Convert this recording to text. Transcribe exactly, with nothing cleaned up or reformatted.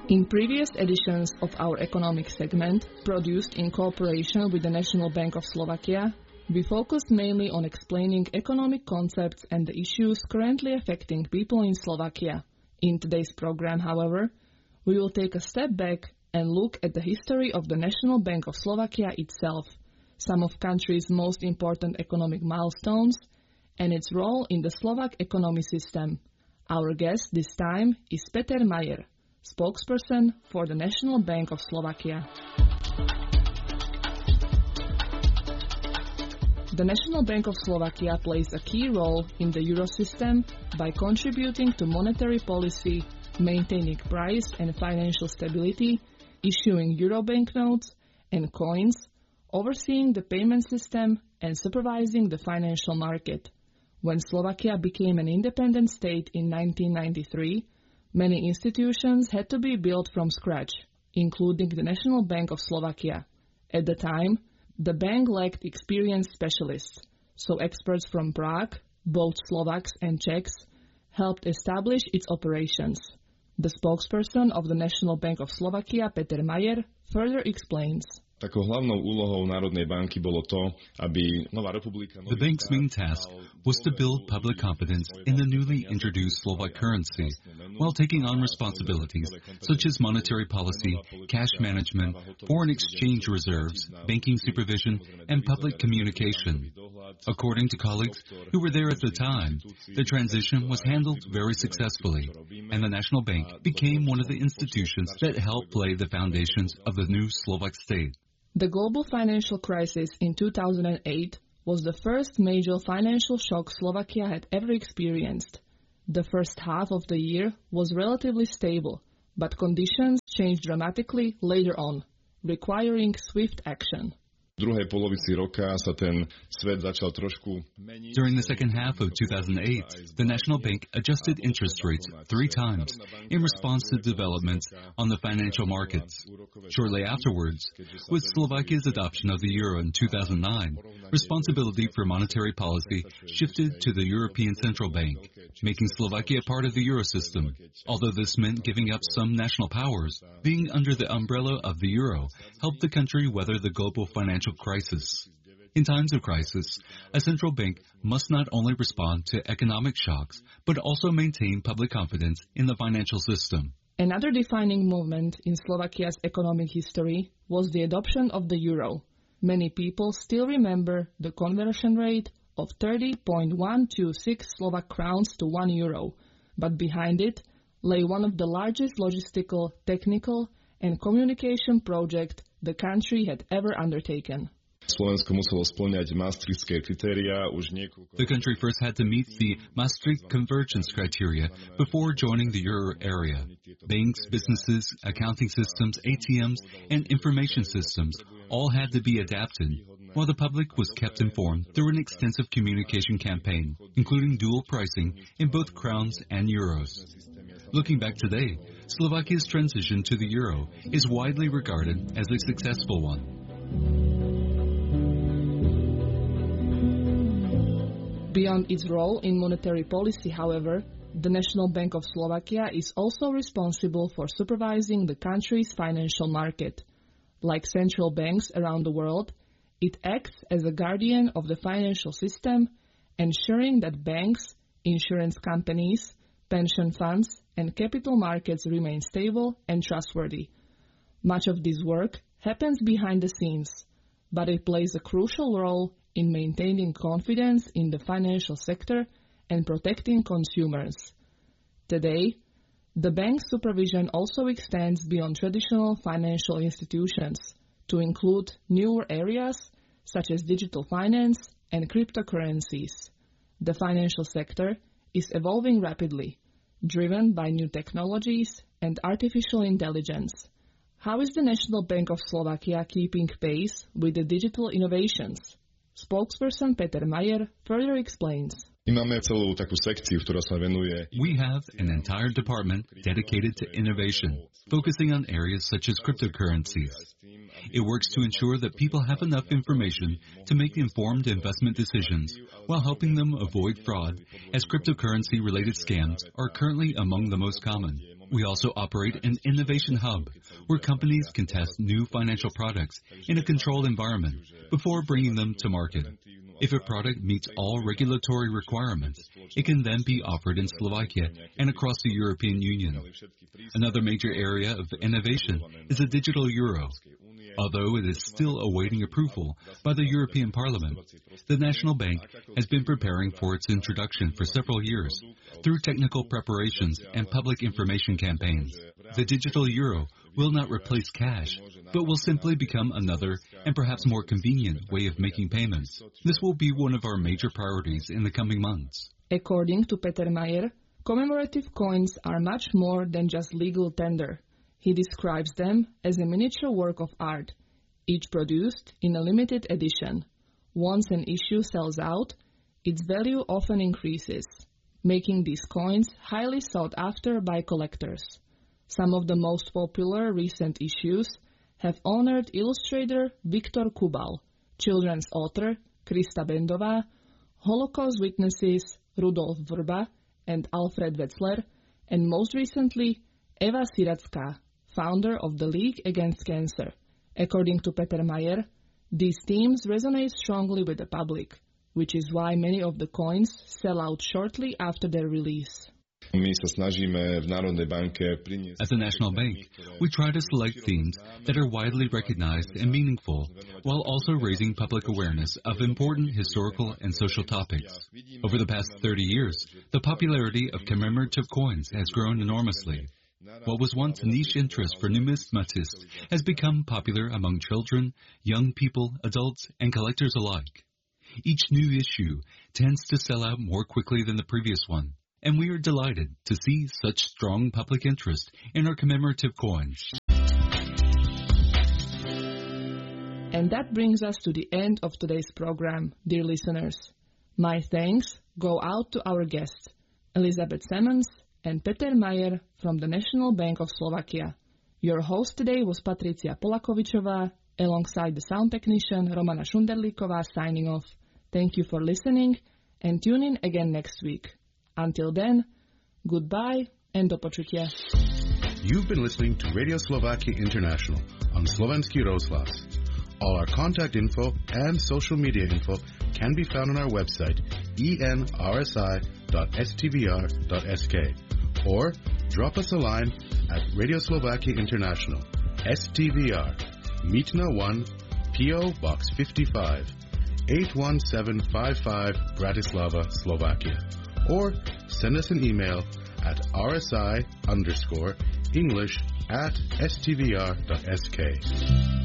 In previous editions of our economic segment, produced in cooperation with the National Bank of Slovakia, we focused mainly on explaining economic concepts and the issues currently affecting people in Slovakia. In today's program, however, we will take a step back and look at the history of the National Bank of Slovakia itself, some of country's most important economic milestones, and its role in the Slovak economic system. Our guest this time is Peter Mayer, spokesperson for the National Bank of Slovakia. The National Bank of Slovakia plays a key role in the euro system by contributing to monetary policy, maintaining price and financial stability, issuing euro banknotes and coins, overseeing the payment system, and supervising the financial market. When Slovakia became an independent state in nineteen ninety-three, many institutions had to be built from scratch, including the National Bank of Slovakia. At the time, the bank lacked experienced specialists, so experts from Prague, both Slovaks and Czechs, helped establish its operations. The spokesperson of the National Bank of Slovakia, Peter Mayer, further explains. Takou hlavnou úlohou Národnej banky bolo to, aby Nová republika... The bank's main task was to build public confidence in the newly introduced Slovak currency, while taking on responsibilities such as monetary policy, cash management, foreign exchange reserves, banking supervision, and public communication. According to colleagues who were there at the time, the transition was handled very successfully, and the National Bank became one of the institutions that helped lay the foundations of the new Slovak state. The global financial crisis in two thousand eight was the first major financial shock Slovakia had ever experienced. The first half of the year was relatively stable, but conditions changed dramatically later on, requiring swift action. druhej polovici roka sa ten svet začal trošku meniť. During the second half of two thousand eight, the National Bank adjusted interest rates three times in response to developments on the financial markets. Shortly afterwards, with Slovakia's adoption of the euro in two thousand nine, responsibility for monetary policy shifted to the European Central Bank, making Slovakia part of the euro system. Although this meant giving up some national powers, being under the umbrella of the euro helped the country weather the global financial crisis. In times of crisis, a central bank must not only respond to economic shocks, but also maintain public confidence in the financial system. Another defining movement in Slovakia's economic history was the adoption of the euro. Many people still remember the conversion rate of thirty point one two six Slovak crowns to one euro, but behind it lay one of the largest logistical, technical, and communication project the country had ever undertaken. Slovensko muselo spĺňať maastrichtské kritériá už niekoľko... The country first had to meet the Maastricht convergence criteria before joining the euro area. Banks, businesses, accounting systems, A T Ms, and information systems all had to be adapted, while the public was kept informed through an extensive communication campaign, including dual pricing in both crowns and euros. Looking back today, Slovakia's transition to the euro is widely regarded as a successful one. Beyond its role in monetary policy, however, the National Bank of Slovakia is also responsible for supervising the country's financial market. Like central banks around the world, it acts as a guardian of the financial system, ensuring that banks, insurance companies, pension funds, and capital markets remain stable and trustworthy. Much of this work happens behind the scenes, but it plays a crucial role in maintaining confidence in the financial sector and protecting consumers. Today, the bank's supervision also extends beyond traditional financial institutions to include newer areas such as digital finance and cryptocurrencies. The financial sector is evolving rapidly, driven by new technologies and artificial intelligence. How is the National Bank of Slovakia keeping pace with the digital innovations? Spokesperson Peter Mayer further explains. My máme celú takú sekciu, ktorá sa venuje... We have an entire department dedicated to innovation, focusing on areas such as cryptocurrencies. It works to ensure that people have enough information to make informed investment decisions while helping them avoid fraud, as cryptocurrency-related scams are currently among the most common. We also operate an innovation hub where companies can test new financial products in a controlled environment before bringing them to market. If a product meets all regulatory requirements, it can then be offered in Slovakia and across the European Union. Another major area of innovation is the digital euro. Although it is still awaiting approval by the European Parliament, the National Bank has been preparing for its introduction for several years through technical preparations and public information campaigns. The digital euro will not replace cash, but will simply become another and perhaps more convenient way of making payments. This will be one of our major priorities in the coming months. According to Peter Mayer, commemorative coins are much more than just legal tender. He describes them as a miniature work of art, each produced in a limited edition. Once an issue sells out, its value often increases, making these coins highly sought after by collectors. Some of the most popular recent issues have honored illustrator Viktor Kubal, children's author Krista Bendová, Holocaust witnesses Rudolf Vrba and Alfred Wetzler, and most recently Eva Siracká, founder of the League Against Cancer. According to Peter Mayer, these themes resonate strongly with the public, which is why many of the coins sell out shortly after their release. As a national bank, we try to select themes that are widely recognized and meaningful, while also raising public awareness of important historical and social topics. Over the past thirty years, the popularity of commemorative coins has grown enormously. What was once a niche interest for numismatists has become popular among children, young people, adults, and collectors alike. Each new issue tends to sell out more quickly than the previous one, and we are delighted to see such strong public interest in our commemorative coins. And that brings us to the end of today's program, dear listeners. My thanks go out to our guests, Elizabeth Simmons and Peter Mayer from the National Bank of Slovakia. Your host today was Patricia Polakovičová, alongside the sound technician Romana Šunderlíková signing off. Thank you for listening and tune in again next week. Until then, goodbye and do počutia. You've been listening to Radio Slovakia International on Slovenský rozhlas. All our contact info and social media info can be found on our website e n r s i dot s t v r dot s k or drop us a line at Radio Slovakia International, S T V R, Mítna one, P O Box fifty-five, eight one seven five five, Bratislava, Slovakia. Or send us an email at rsi underscore English at s t v r dot s k.